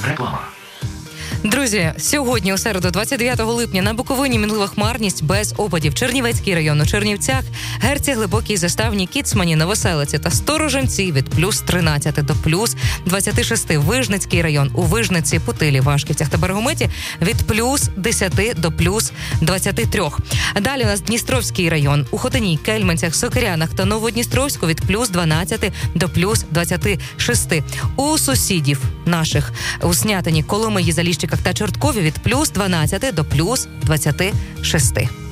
Реклама. Друзі, сьогодні, у середу, 29 липня, на Буковині мінлива хмарність без опадів. Чернівецький район у Чернівцях, Герці, Глибокій, Заставні, Кіцмані, Новоселиці та Сторожинці від плюс 13 до плюс 26. Вижницький район у Вижниці, Путилі, Вашківцях та Берегометі від плюс 10 до плюс 23. Далі у нас Дністровський район у Хотині, Кельменцях, Сокирянах та Новодністровську від плюс 12 до плюс 26. У сусідів наших у Снятині, Коломиї, Заліщиках та Чорткові від плюс 12 до плюс 26.